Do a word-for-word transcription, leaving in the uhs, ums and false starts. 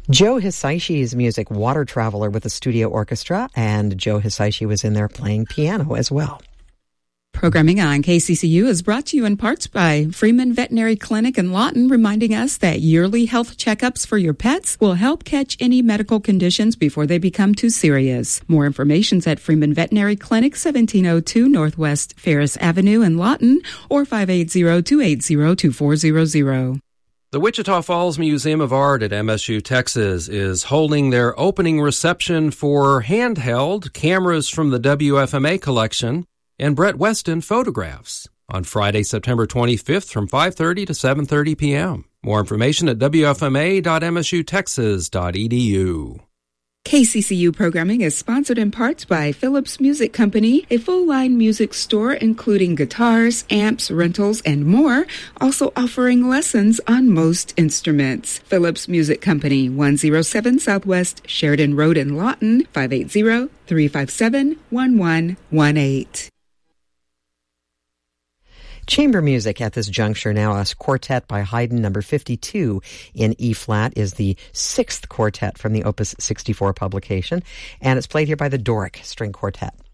Joe Hisaishi's music, Water Traveler, with the studio orchestra, and Joe Hisaishi was in there playing piano as well. Programming on K C C U is brought to you in parts by Freeman Veterinary Clinic in Lawton, reminding us that yearly health checkups for your pets will help catch any medical conditions before they become too serious. More information's at Freeman Veterinary Clinic, seventeen oh two Northwest Ferris Avenue in Lawton, or five eight zero, two eight zero, two four zero zero. The Wichita Falls Museum of Art at M S U Texas is holding their opening reception for handheld cameras from the W F M A collection and Brett Weston photographs on Friday, September twenty-fifth from five thirty to seven thirty p.m. More information at w f m a dot m s u texas dot e d u. K C C U programming is sponsored in parts by Phillips Music Company, a full-line music store including guitars, amps, rentals, and more, also offering lessons on most instruments. Phillips Music Company, one oh seven Southwest Sheridan Road in Lawton, five eight zero, three five seven, one one one eight. Chamber music at this juncture now. A quartet by Haydn, number fifty-two in E-flat, is the sixth quartet from the Opus sixty-four publication, and it's played here by the Doric String Quartet.